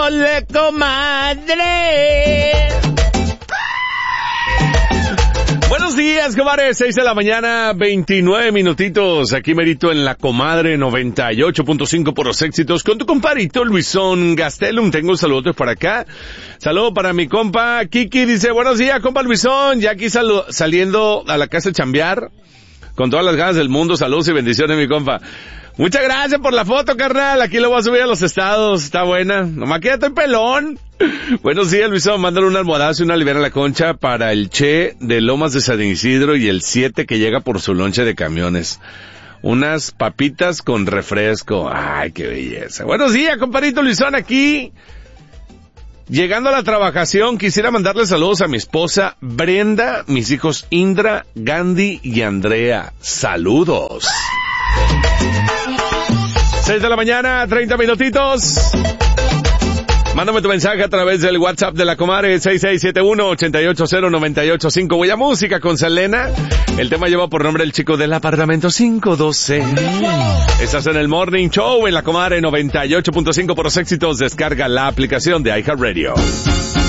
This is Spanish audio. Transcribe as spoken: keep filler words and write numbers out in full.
mole, comadre. Buenos días, comadre. seis de la mañana, veintinueve minutitos. Aquí merito en La Comadre noventa y ocho punto cinco por los éxitos. Con tu compadrito Luisón Gastelum. Tengo saludos por acá. Saludo para mi compa Kiki. Dice, buenos días, compa Luisón. Ya aquí sal- saliendo a la casa a chambear. Con todas las ganas del mundo. Saludos y bendiciones, mi compa. Muchas gracias por la foto, carnal. Aquí lo voy a subir a los estados. Está buena. Nomás que ya estoy pelón. Buenos días, Luisón. Mándale un almohadazo y una libera a la concha para el Che de Lomas de San Isidro y el siete que llega por su lonche de camiones. Unas papitas con refresco. Ay, qué belleza. Buenos días, compadrito Luisón, aquí. Llegando a la trabajación, quisiera mandarle saludos a mi esposa Brenda, mis hijos Indra, Gandhi y Andrea. Saludos. seis de la mañana, treinta minutitos. Mándame tu mensaje a través del WhatsApp de La Comadre, seis seis siete uno, ocho ocho cero, nueve ocho cinco. Voy a música con Selena. El tema lleva por nombre El Chico del Apartamento quinientos doce. Estás en el Morning Show en La Comadre noventa y ocho punto cinco por los éxitos. Descarga la aplicación de iHeartRadio.